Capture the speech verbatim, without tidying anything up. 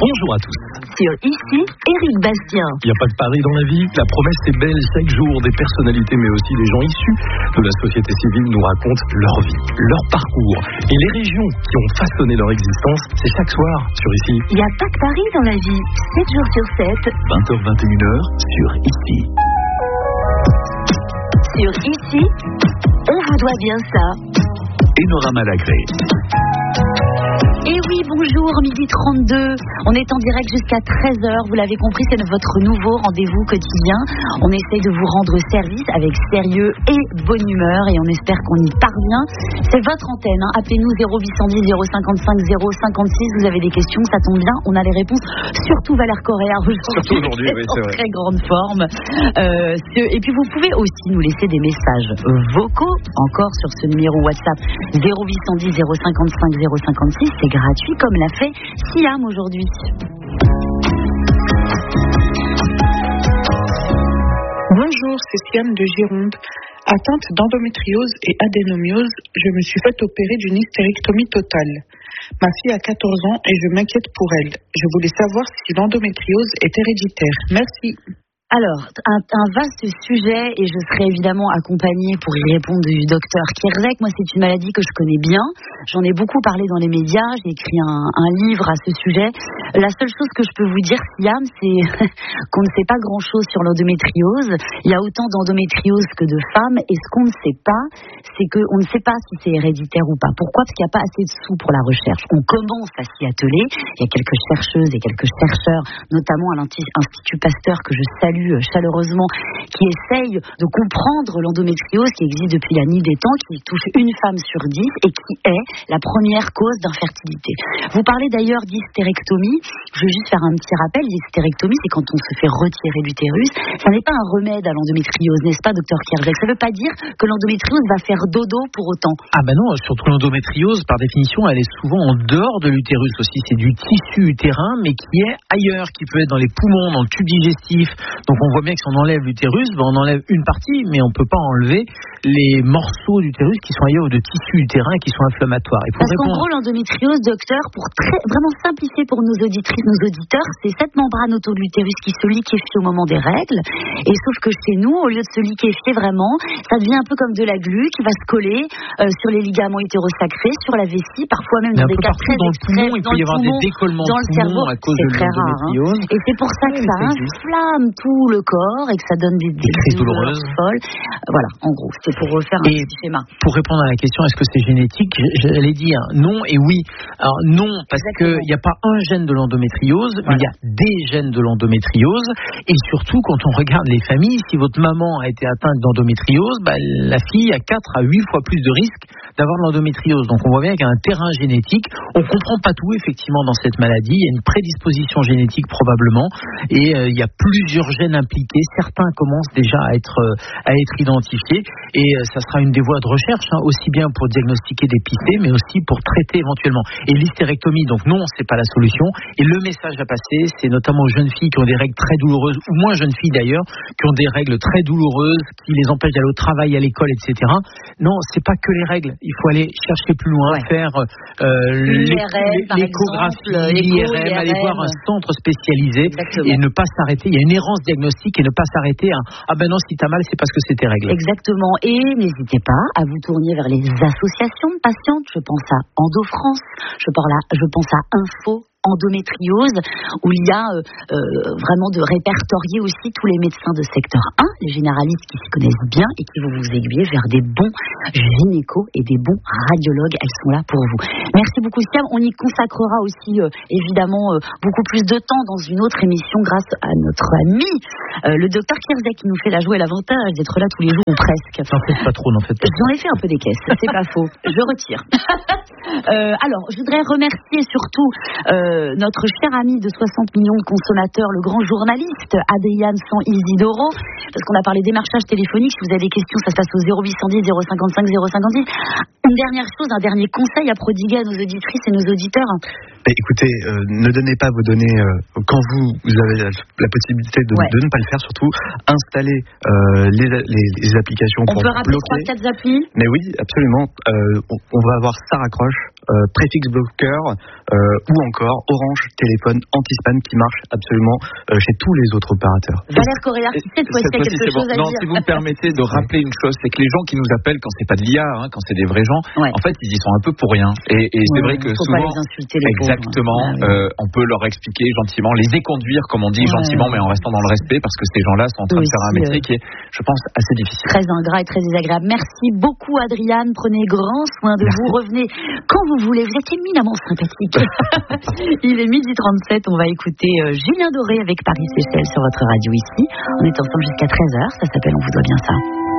Bonjour à tous. Sur Ici, Éric Bastien. Il n'y a pas de pari dans la vie. La promesse est belle. Chaque jour, des personnalités, mais aussi des gens issus de la société civile nous racontent leur vie, leur parcours. Et les régions qui ont façonné leur existence, c'est chaque soir sur Ici. Il n'y a pas de pari dans la vie. sept jours sur sept. vingt heures vingt et une heures sur Ici. Sur Ici, on vous doit bien ça. Enora Malagré. Et oui, bonjour, midi trente-deux. On est en direct jusqu'à treize heures. Vous l'avez compris, c'est votre nouveau rendez-vous quotidien. On essaye de vous rendre service avec sérieux et bonne humeur et on espère qu'on y parvient. C'est votre antenne. Hein. Appelez-nous zéro huit cent dix zéro cinquante-cinq zéro cinquante-six. Vous avez des questions, ça tombe bien. On a les réponses. Surtout Valère Correa aujourd'hui. Surtout aujourd'hui, oui, c'est en vrai. très grande forme. Euh, et puis vous pouvez aussi nous laisser des messages vocaux encore sur ce numéro WhatsApp zéro huit cent dix zéro cinquante-cinq zéro cinquante-six. C'est gratuit comme l'a fait Siam aujourd'hui. Bonjour, c'est Siam de Gironde. Atteinte d'endométriose et adénomiose, je me suis fait opérer d'une hystérectomie totale. Ma fille a quatorze ans et je m'inquiète pour elle. Je voulais savoir si l'endométriose est héréditaire. Merci. Alors, un, un vaste sujet et je serai évidemment accompagnée pour y répondre du docteur Kierzek. Moi, c'est une maladie que je connais bien. J'en ai beaucoup parlé dans les médias. J'ai écrit un, un livre à ce sujet. La seule chose que je peux vous dire, Siam, c'est qu'on ne sait pas grand-chose sur l'endométriose. Il y a autant d'endométriose que de femmes. Et ce qu'on ne sait pas, c'est qu'on ne sait pas si c'est héréditaire ou pas. Pourquoi ? Parce qu'il n'y a pas assez de sous pour la recherche. On commence à s'y atteler. Il y a quelques chercheuses et quelques chercheurs, notamment à l'Institut Pasteur, que je salue chaleureusement, qui essayent de comprendre l'endométriose qui existe depuis la nuit des temps, qui touche une femme sur dix et qui est la première cause d'infertilité. Vous parlez d'ailleurs d'hystérectomie. Je veux juste faire un petit rappel. L'hystérectomie, c'est quand on se fait retirer l'utérus. Ça n'est pas un remède à l'endométriose, n'est-ce pas, docteur Kierzek ? Ça ne veut pas dire que l'endométriose va faire dodo pour autant. Ah ben non, surtout l'endométriose, par définition, elle est souvent en dehors de l'utérus aussi. C'est du tissu utérin, mais qui est ailleurs, qui peut être dans les poumons, dans le tube digestif. Donc on voit bien que si on enlève l'utérus, ben on enlève une partie, mais on ne peut pas enlever les morceaux d'utérus qui sont ailleurs de tissu utérin et qui sont inflammatoires. Et pour Parce répondre... qu'en gros, l'endométriose, docteur, pour très, vraiment simplifier pour nos auditrices, nos auditeurs, c'est cette membrane autour de l'utérus qui se liquéfie au moment des règles. Et sauf que chez nous, au lieu de se liquéfier vraiment, ça devient un peu comme de la glu qui va se coller euh, sur les ligaments utérosacrés, sur la vessie, parfois même dans des cas très extrêmes, il peut y avoir des décollements dans le cerveau, à cause c'est de très rare. Hein. Et c'est pour ça que ça inflamme tout le corps et que ça donne des, des, des crises douloureuses folles. Voilà, en gros, c'est pour refaire un et petit schéma. Pour répondre à la question, est-ce que c'est génétique ? J'allais dire non et oui. Alors non, parce qu'il n'y a pas un gène de l'endométriose, voilà. Mais il y a des gènes de l'endométriose. Et surtout, quand on regarde les familles, si votre maman a été atteinte d'endométriose, bah, la fille a quatre à huit fois plus de risques d'avoir de l'endométriose. Donc on voit bien qu'il y a un terrain génétique. On ne comprend pas tout, effectivement, dans cette maladie. Il y a une prédisposition génétique, probablement. Et euh, il y a plusieurs gènes impliqués. Certains commencent déjà à être, euh, à être identifiés. Et euh, ça sera une des voies de recherche, hein, aussi bien pour diagnostiquer, dépister, mais aussi pour traiter éventuellement. Et l'hystérectomie, donc non, c'est pas la solution. Et le message à passer, c'est notamment aux jeunes filles qui ont des règles très douloureuses, ou moins jeunes filles d'ailleurs, qui ont des règles très douloureuses, qui les empêchent d'aller au travail, à l'école, et cetera. Non, c'est pas que les règles. Il faut aller chercher plus loin, ouais. faire euh, l'échographie, l'I R M, aller voir un centre spécialisé. Exactement. Et ne pas s'arrêter. Il y a une errance diagnostique et ne pas s'arrêter à ah ben non, si t'as mal, c'est parce que c'est tes règles. Exactement. Et n'hésitez pas à vous tourner vers les associations de patientes. Je pense à EndoFrance, je pense à, je pense à Info endométriose, où il y a euh, euh, vraiment de répertorier aussi tous les médecins de secteur un, les généralistes qui s'y connaissent bien et qui vont vous aiguiller vers des bons gynécos et des bons radiologues. Elles sont là pour vous. Merci beaucoup, Siam. On y consacrera aussi euh, évidemment euh, beaucoup plus de temps dans une autre émission grâce à notre ami euh, le docteur Kierzek qui nous fait la joie et l'avantage d'être là tous les jours ou presque. N'en faites pas trop, n'en faites pas. J'en ai fait un peu des caisses, c'est pas faux. Je retire. euh, alors, je voudrais remercier surtout euh, notre cher ami de soixante millions de consommateurs, le grand journaliste Adrien San Isidoro, parce qu'on a parlé démarchage téléphonique. Si vous avez des questions, ça se passe au zéro huit cent dix zéro cinquante-cinq zéro cinquante-six. Une dernière chose, un dernier conseil à prodiguer à nos auditrices et nos auditeurs. Écoutez, euh, ne donnez pas vos données euh, quand vous, vous avez la, la possibilité de, ouais. de ne pas le faire. Surtout, installer euh, les, les, les applications on pour peut rappeler bloquer. trois quatre applis. Mais oui, absolument. Euh, on, on va avoir Ça raccroche, euh, préfixe bloqueur euh, ou encore Orange téléphone anti-spam qui marche absolument euh, chez tous les autres opérateurs. Valère Correa, si cette fois-ci il y a quelque chose bon. à non, dire. Si vous me permettez de rappeler une chose, c'est que les gens qui nous appellent quand c'est pas de l'I A, hein, quand c'est des vrais gens, ouais. en fait, ils y sont un peu pour rien. Et, et c'est ouais, vrai que faut souvent, pas les insulter, les exactement, pauvres. Ah, oui. euh, on peut leur expliquer gentiment, les éconduire, comme on dit, ouais. gentiment, mais en restant dans le respect, parce que ces gens-là sont en train oui, de faire un métier euh... qui est, je pense, assez difficile. Très ingrat et très désagréable. Merci beaucoup, Adriane. Prenez grand soin de vous. Revenez quand vous voulez. Vous êtes éminemment sympathique. Il est midi trente-sept. On va écouter euh, Julien Doré avec Paris Seychelles sur votre radio ici. On est ensemble jusqu'à treize heures. Ça s'appelle On vous doit bien ça.